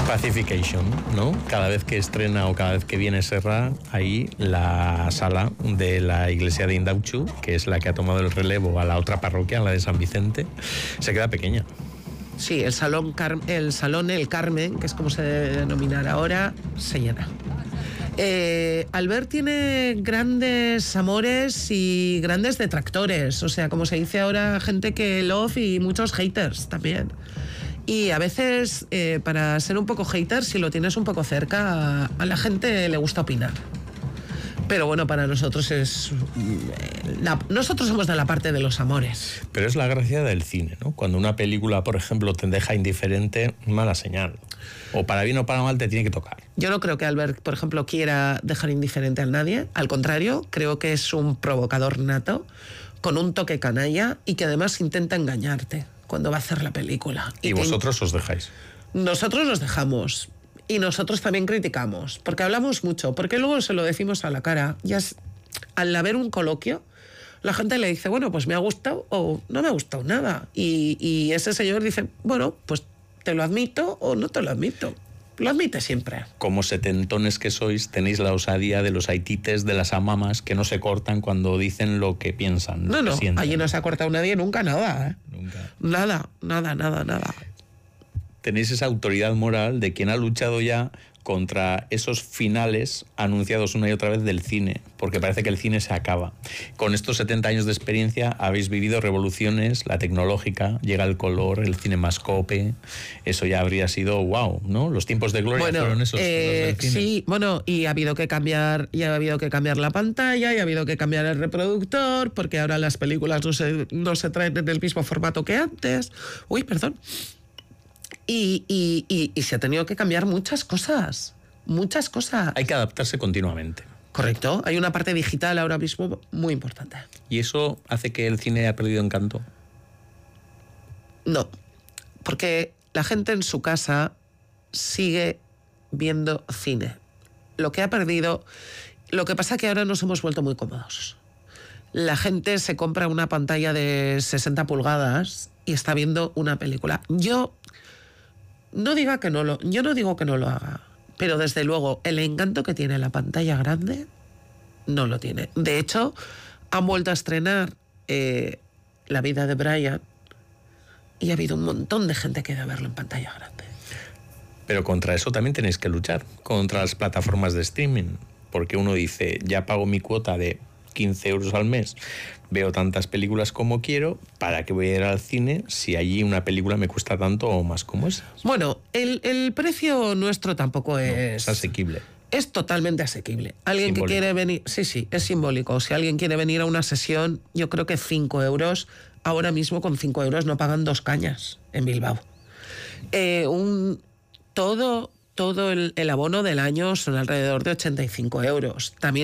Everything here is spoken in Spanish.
Pacification, ¿no? Cada vez que estrena o cada vez que viene Serra, ahí la sala de la iglesia de Indautxu, que es la que ha tomado el relevo a la otra parroquia, la de San Vicente, se queda pequeña. Sí, el salón El Carmen, que es como se debe denominar ahora, se llena. Albert tiene grandes amores y grandes detractores, o sea, como se dice ahora, gente que love y muchos haters también. Y a veces, para ser un poco hater, si lo tienes un poco cerca, a la gente le gusta opinar. Pero bueno, para nosotros nosotros somos de la parte de los amores. Pero es la gracia del cine, ¿no? Cuando una película, por ejemplo, te deja indiferente, mala señal. O para bien o para mal te tiene que tocar. Yo no creo que Albert, por ejemplo, quiera dejar indiferente a nadie. Al contrario, creo que es un provocador nato, con un toque canalla y que además intenta engañarte cuando va a hacer la película. ¿Y vosotros os dejáis? Nosotros nos dejamos. Y nosotros también criticamos, porque hablamos mucho, porque luego se lo decimos a la cara. Ya al haber un coloquio, la gente le dice, bueno, pues me ha gustado o no me ha gustado nada. Y ese señor dice, bueno, pues te lo admito o no te lo admito. Lo admite siempre. Como setentones que sois, tenéis la osadía de los haitites, de las amamas, que no se cortan cuando dicen lo que piensan. No, que sienten. allí no se ha cortado nadie nunca nada, ¿eh? Nunca. Nada. Tenéis esa autoridad moral de quien ha luchado ya contra esos finales anunciados una y otra vez del cine, porque parece que el cine se acaba. Con estos 70 años de experiencia habéis vivido revoluciones, la tecnológica, llega el color, el cinemascope, eso ya habría sido wow, ¿no? Los tiempos de gloria fueron esos los del cine. Sí, bueno, y ha habido que cambiar la pantalla, y ha habido que cambiar el reproductor, porque ahora las películas no se traen en el mismo formato que antes. Uy, perdón. Y se ha tenido que cambiar muchas cosas. Hay que adaptarse continuamente. Correcto. Hay una parte digital ahora mismo muy importante. ¿Y eso hace que el cine haya perdido encanto? No, porque la gente en su casa sigue viendo cine. Lo que pasa es que ahora nos hemos vuelto muy cómodos. La gente se compra una pantalla de 60 pulgadas y está viendo una película. Yo no digo que no lo haga, pero desde luego el encanto que tiene la pantalla grande no lo tiene. De hecho, han vuelto a estrenar La vida de Brian y ha habido un montón de gente que ha ido a verlo en pantalla grande. Pero contra eso también tenéis que luchar, contra las plataformas de streaming, porque uno dice, ya pago mi cuota de 15 euros al mes, veo tantas películas como quiero, ¿para qué voy a ir al cine si allí una película me cuesta tanto o más como esa? Bueno, el precio nuestro tampoco es asequible. Es totalmente asequible. Alguien simbólico. Que quiere venir... Sí, es simbólico. Si alguien quiere venir a una sesión, yo creo que 5 euros, ahora mismo con 5 euros no pagan 2 cañas en Bilbao. Todo el abono del año son alrededor de 85 euros. También